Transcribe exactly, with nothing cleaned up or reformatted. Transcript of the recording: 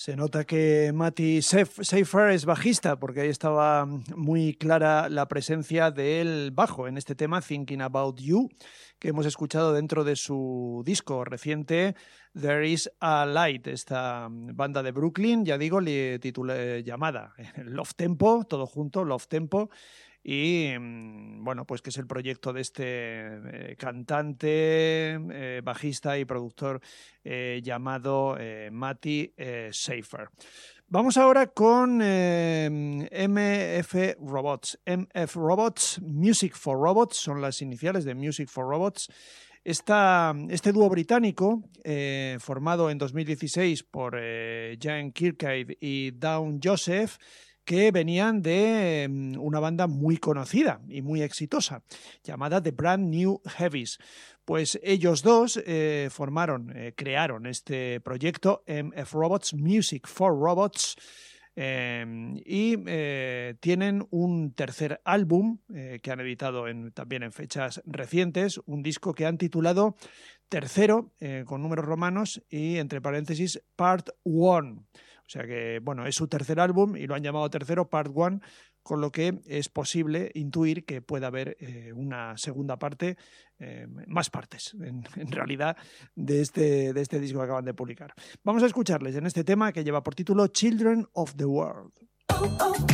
Se nota que Matty Seyfried es bajista, porque ahí estaba muy clara la presencia del bajo en este tema, Thinking About You, que hemos escuchado dentro de su disco reciente, There Is a Light, esta banda de Brooklyn, ya digo, titula, llamada Love Tempo, todo junto, Love Tempo, y bueno, pues que es el proyecto de este eh, cantante, eh, bajista y productor eh, llamado eh, Matty eh, Seyfried. Vamos ahora con eh, M F Robots. M F Robots, Music for Robots, son las iniciales de Music for Robots. Esta, este dúo británico, eh, formado en dos mil dieciséis por eh, Jan Kirkcaldy y Dawn Joseph, que venían de una banda muy conocida y muy exitosa, llamada The Brand New Heavies. Pues ellos dos eh, formaron, eh, crearon este proyecto, M F Robots, Music for Robots, eh, y eh, tienen un tercer álbum eh, que han editado en, también en fechas recientes, un disco que han titulado Tercero, eh, con números romanos y entre paréntesis Part One. O sea que, bueno, es su tercer álbum y lo han llamado tercero, Part One, con lo que es posible intuir que pueda haber eh, una segunda parte, eh, más partes, en, en realidad, de este, de este disco que acaban de publicar. Vamos a escucharles en este tema que lleva por título Children of the World. Oh, oh.